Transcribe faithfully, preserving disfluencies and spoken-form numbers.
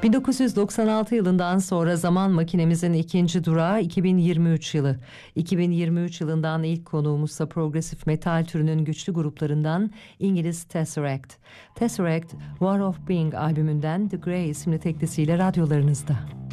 bin dokuz yüz doksan altı yılından sonra zaman makinemizin ikinci durağı iki bin yirmi üç yılı. iki bin yirmi üç yılından ilk konuğumuzsa progresif metal türünün güçlü gruplarından İngiliz Tesseract. Tesseract, War of Being albümünden The Grey isimli teklisiyle radyolarınızda.